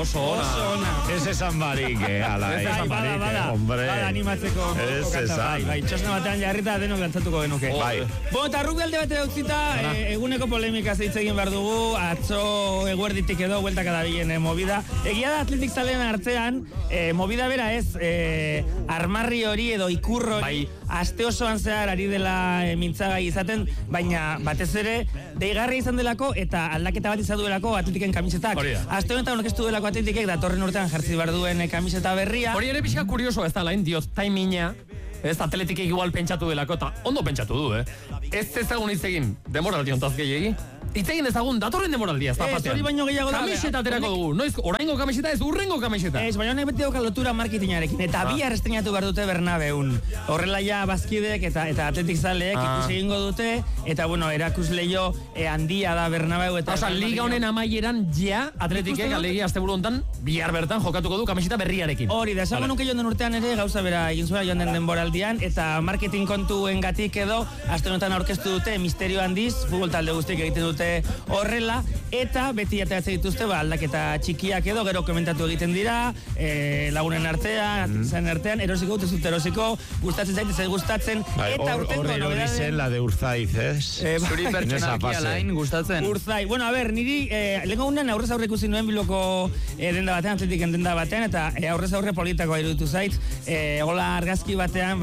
oso ona. Ez esan barik, ala. Ez esan barik, hombre. Bada animatzeko. Ez esan. Bai, txosna batean jarrita denok dantzatuko genuke. Bai. Bueno, eta rugby alde batera utzita, eguneko polemika hitz egin behar dugu, atzo eguerditik edo, bueltaka dabilen movida. Egia da atletik zaleen artean, movida bera ez, armarri hori edo ikur hori, aste osoan zehar ari dela mintzagai izaten, baina batez ere, deigarri izan delako eta aldaketa bat izan duelako atletiken kamisetak. Aste honetan orkestu delako atletikek datorren urtean jartzi behar duen kamiseta berria. Hori ere pixka kurioso ez da lain, diot, taimina, ez atletikek igual pentsatu delako, eta ondo pentsatu du, Ez ezagun hitz egin, demoraldi ontaz gehiagi. Hitz egin ezagun, datorren demoraldia, ez da batean. Hori baino gehiago da. Kamiseta aterako dugu, noiz, oraingo kamiseta ez urrengo kamiseta. Ez, baina honek beti dauka lotura marketingarekin, eta bihar estrenatu behar dute Bernabeun. Horrela ja bazkidek eta atletik zaleek ikusi egingo dute, eta bueno, erakusleio handia da Bernabeu. Osa, liga honen amaieran ja atletikek alegi asteburu hontan bihar bertan jokatuko du kamiseta berriarekin. Hori da, esango nuke joan den urtean ere gauza bera egin zuela joan den denboraldian, eta marketing kontuengatik edo aste honetan aurkeztu dute misterio handiz, futbol talde guztiek egiten dute horrela, eta beti ateratzen dituzte aldaketa txikiak edo gero komentatu egiten dira, lagunen artean, zen artean, erosiko dut ez dut erosiko, gustatzen zaite zait gustatzen, eta urtengo hori zen la de Urzaiz, ez? Zuri pertsonakia lain gustatzen. Urzai, bueno, a ber, niri lehenko gunean aurrez aurre ikusi nuen Bilboko denda batean, atletiken denda batean, eta aurrez aurre politakoa iruditu zait, hola argazki batean,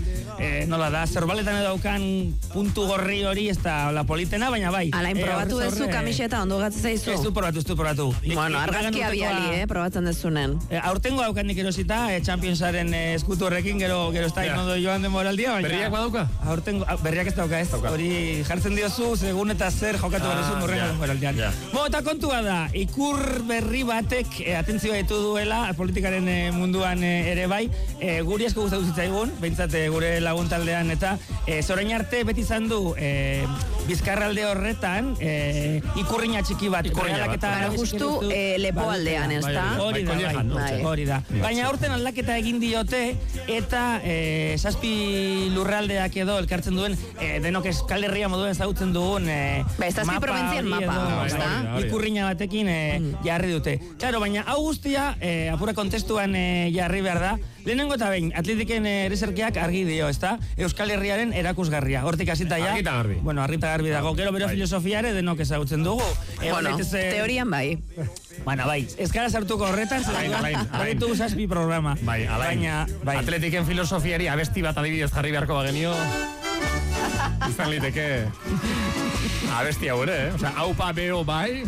nola da, zerbaletan edo daukan puntu gorri hori, ez da hola politena, baina bai. Alain probatu dezu kamiseta ondo gatzen zaizu? Ez du probatu. Bueno, argazkia biali, probatzen dezunen. Aurtengo daukan nik erosita, Championsaren eskutu horrekin, gero ez da inondo joan demoraldia, baina... Berriak badauka? Berriak ez dauka ez. Hori jartzen diozu, segun eta zer jokatu berrezu morrengo demoraldian. Eta kontua da, ikur berri batek atentzioa ditu duela, politikaren munduan ere bai, guri asko gustatu zitzaigun, behintzat gure lagun taldean, eta zorain arte beti izan du Bizkarralde horretan, ikurriña txiki bat. Justu lepo aldean, ez da? Hori da. Baina aurten aldaketa egin diote, eta zazpi lurraldeak edo elkartzen duen, denok Euskal Herria moduen ezagutzen dugun zazpi provintzian mapa, ez da? Ikurriña batekin jarri dute. Claro, baina hau guztia, apura kontestuan jarri behar da, lehenengo eta behin, atletiken reserkiak argi dio, ez da? Euskal Herriaren erakusgarria. Hortik hasita ja. Argita garbi. Bueno, argita garbi dago. Gero bero filosofiare denok ezagutzen dugu. Bueno, teorian bai. Baina bai, ez gara sartuko horretan, horretu zazpi programa. Bai, alain. Atletiken filosofiari abesti bat adibidez jarri beharko bagenio. Izan liteke abesti hau ere, Osea, aupa beo bai.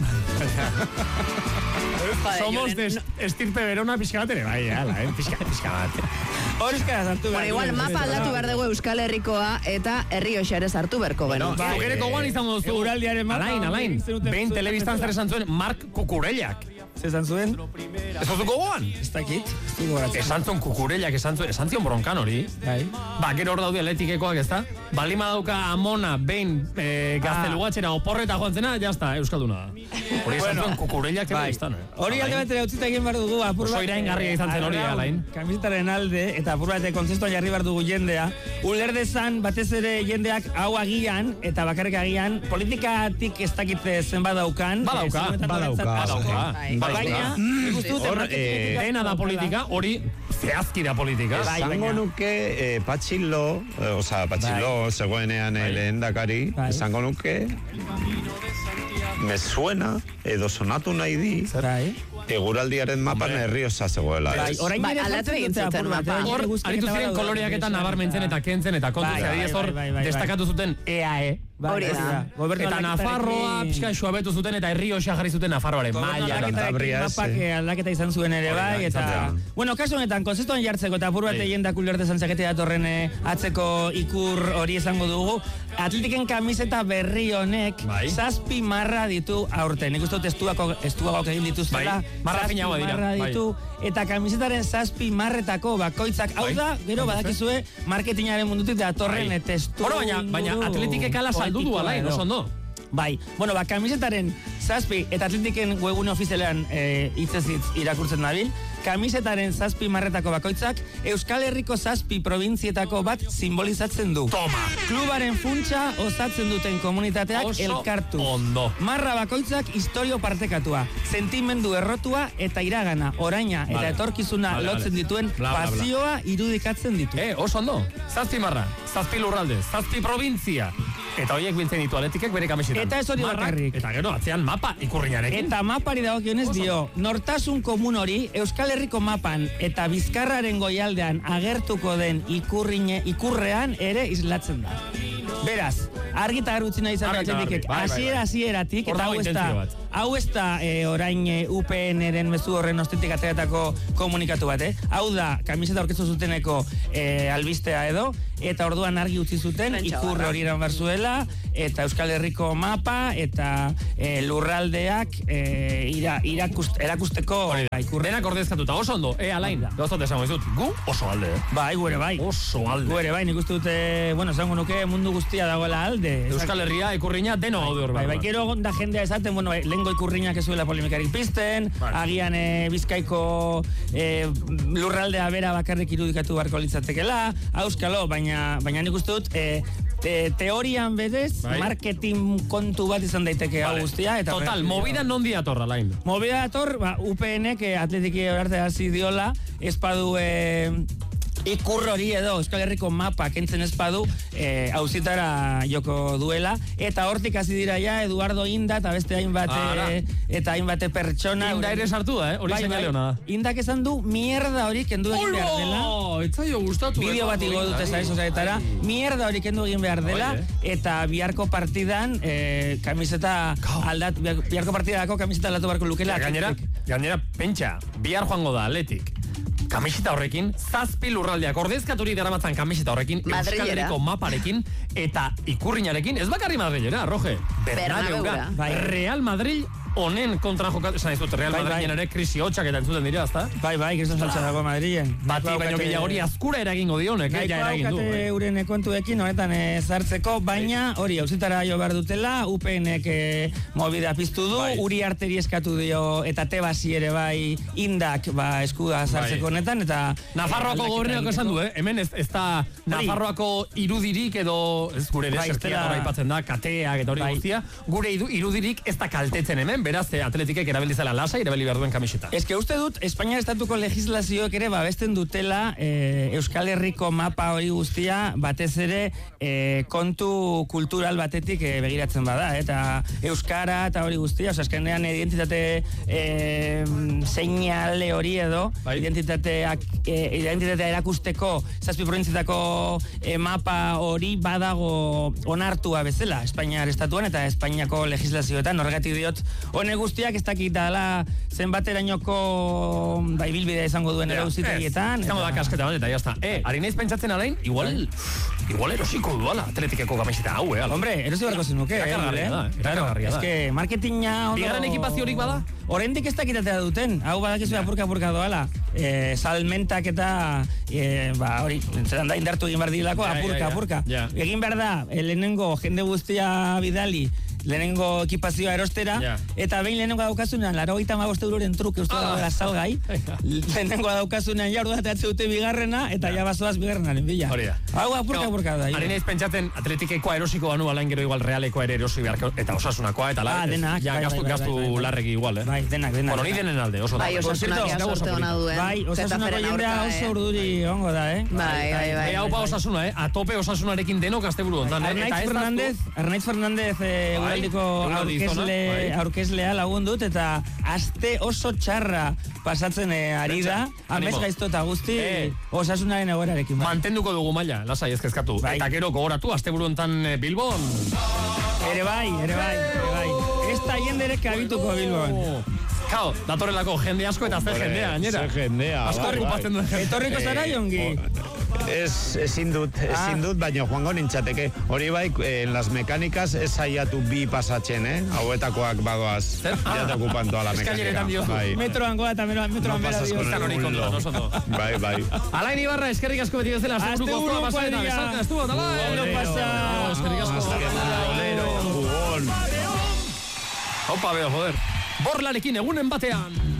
Somos de estirpe berona pixka bat ere, bai, pixka bat. Hor euskara sartu behar. Igual mapa aldatu behar dugu Euskal Herrikoa eta Errioxa ere sartu beharko genu. Zugereko guan izango duzu. Euraldiaren mapa. Alain. Behin telebistan zer esan zuen Mark Kukurellak. Esan zuen? Ez duzuko goan? Ez dakit. Esan zuen Kukurellak, esan zion bronkan hori. Gero hor daude atletikekoak, ez da? Balima dauka amona, behin gaztelugatxera oporreta joan zena, jazta, Euskalduna da. Hori esan zuen Kukurellak telebistan. Hori alde batera utzita egin behar dugu, apur bat. Oso iraingarria izan zen hori, Alain. Kamisetaren alde, eta apur bat kontzestuan jarri behar dugu jendea. Ulerdezan, batez ere jendeak hau agian, eta bakarrik agian, politikatik ez dakit zenbat daukan. Badauka. Baina, dena da politika, hori zehazki da politika. Esango nuke Patxilo, zegoenean lehendakari, esango nuke, me suena, edo sonatu nahi di, eguraldiaren mapan Errioxa zegoela. Aldatu egin zuten mapa. Hor, aritu ziren koloreak eta nabarmentzen eta kentzen eta kontu zediez hor, destakatu zuten EAE. Hori da. Eta Nafarroa pixka suabetu zuten eta Errioxa jarri zuten Nafarroaren maila. Mapak aldaketa izan zuen ere bai, eta... Bueno, kasu honetan, konzestuan jartzeko eta apur bat jendak ulerte zantzakete datorren atzeko ikur hori izango dugu. Atletiken kamiseta berri honek, zazpi marra ditu aurten. Nik uste dut estuagok egin dituztela. Marra finagoa dira. Eta kamisetaren zazpi marretako bakoitzak. Hau da, gero badakizue, marketingaren mundutik datorren testu. Baina atletikek ala saldu du alain, oso ondo. Bai, bueno, kamisetaren zazpi, eta Atletiken webgune ofizialean hitzezitz irakurtzen dabil, kamisetaren zazpi marretako bakoitzak Euskal Herriko zazpi probintzietako bat simbolizatzen du. Toma! Klubaren funtsa osatzen duten komunitateak elkartu. Ondo. Marra bakoitzak historio partekatua, sentimendu errotua eta iragana, oraina eta etorkizuna lotzen dituen pasioa irudikatzen ditu. Oso ondo. Zazpi marra, zazpi lurralde, zazpi provintzia. Eta horiek biltzen ditu Atletikek bere kamisetan. Eta ez hori bakarrik. Eta gero, atzean mapa ikurriñarekin. Eta mapari dagokionez dio, nortasun komun hori Euskal Herriko mapan eta Bizkarraren goialdean agertuko den ikurrean ere islatzen da. Beraz, argita garutzi nahi izan Atletikek hasieratik, eta hau ez da orain UPN-eren mezu horren ostetik ateratako komunikatu bat, Hau da, kamiseta aurkeztu zuteneko albistea edo, eta orduan argi utzi zuten ikurre hori eran barzuela, eta Euskal Herriko mapa, eta lurraldeak erakusteko ikurre. Denak ordezkatuta, oso ondo, alain, gauzat esango izut, gu oso alde, Bai, gure bai. Oso alde. Gure bai, nik uste dute, esango nuke mundu guztia dagoela alde. Euskal Herria, ikurriña, deno gaude hor. Bai, gero da jendea esaten, lehengo ikurriñak ez zuela polemikarik pizten, agian Bizkaiko lurraldea bera bakarrik irudikatu barko litzatekela, auskalo, baina nik uste dut, teorian bedez, marketing kontu bat izan daiteke hau guztia. Total, movida non diatorra, Lain? Movida dator, UPN-ek Atletiki orarte hasi diola, espadu ikur hori edo Euskal Herriko mapa kentzen espadu auzitara joko duela, eta hortik hasi dira ja Eduardo Inda eta beste hainbate pertsona. Inda ere sartu da, hori seinale hona da. Indak esan du mierda hori kendu egin behar dela. Etzaio gustatu. Bideo bat igo dute zari sozialetara, mierda hori kendu egin behar dela, eta biharko partidan kamiseta biharko partidako kamiseta aldatu barko lukela. Gainera, pentsa, bihar joango da Atletik. Kamiseta horrekin, zazpi lurraldeak ordezkaturi daramatzan kamiseta horrekin, Euskal Herriko maparekin, eta ikurriñarekin, ez bakarri Madrilera, Roge. Bernabeura. Real Madrid honen kontra jokatu, esan izut, Real Madrid ere krisi hotxak eta entzuten dira, ezta? Bai, kriston saltza dago Madrilen. Bati baino gehiagori azkura eragingo dionek, ja eragin du. Gaiko euren kontuekin honetan zartzeko, baina hori, hausitara jo behar dutela, UPN-ek movida piztu du, Uri Arteri eskatu dio, eta Tebasi ere bai, Indak eskuda zartzeko honetan, eta... Nafarroako gobernuako esan du, hemen ez da Nafarroako irudirik edo, ez gure desertia aipatzen da, kateak eta hori guztia, gure irudirik ez da kaltetzen hemen, beraz, Atletikek erabilizela lasa, irabili behar duen kamiseta. Ez que uste dut, Espainiar estatuko legislazioek ere babesten dutela Euskal Herriko mapa hori guztia batez ere kontu kultural batetik begiratzen bada, eta Euskara eta hori guztia, eskenean identitate seinale hori edo, identitatea erakusteko zazpi probintzietako mapa hori badago onartua bezala Espainiar estatuan eta Espainiako legislazioetan, horregatik diot honek guztiak ez dakit dala zenbaterainoko bilbidea izango duen erauziteietan. Izango da kasketa bat eta jazta. Ari naiz pentsatzen alain, igual erosiko duala Atletikeko kamiseta hau, Hombre, erosi barko zenuke, Erakargarria da. Ez que marketinga... Bigarren ekipaziorik bada? Oraindik ez dakitatea duten, hau badakizu apurka doala. Salmentak eta hori, zelan da indartu egin behar dilako, apurka. Egin behar da, lehenengo jende guztia bidali, lehenengo ekipazioa erostera, eta behin lehenengo daukasunean, 95 euroren truke uste dagoela salgai, lehenengo daukasunean ja orduan ateatze dute bigarrena, eta ja bazoaz bigarrenaren bila. Hau apurka da. Ari naiz pentsatzen, Atletikekoa erosiko banu alain gero igual Realekoa ere erosi beharko, eta Osasunakoa, eta gastu larregi igual, Bai, denak. Bueno, ni denen alde, oso da. Bai, Osasunak sorte hona duen. Bai, Osasunako jendea oso urduri ongo da, Bai. Hau pa Osasuna, atope Osasunarekin denok asteburu ontan. Arnaiz Fernandez Uraldiko aurkezlea lagundut, eta aste oso txarra pasatzen ari da, amez gaizto eta guzti Osasunaren egoerarekin. Mantenduko dugu maila, lasai ezkezkatu. Eta gero gogoratu, asteburu ontan Bilbon. Ere bai. Ez da jenderek abituko Bilbon. Kao, datorrelako jende asko eta ze jendea, gainera. Ze jendea. Asko okupatzen duen jendea. Etorriko zara, Jongi? Ezin dut, baina joango nintzateke. Hori bai, en las mecánicas ez saiatu bi pasatzen, hauetakoak badoaz. Ya te ocupan toda la mecánica. Metroan goa eta metroan bera dio. Bai. Alain Ibarra, eskerrik asko beti bezala. Asteburuko pasada eta besarka, estuvo, eta bai. Eskerrik asko. Eskerrik asko. Bolero, jugón. Opa, beo, joder. Borlarekin egunen batean.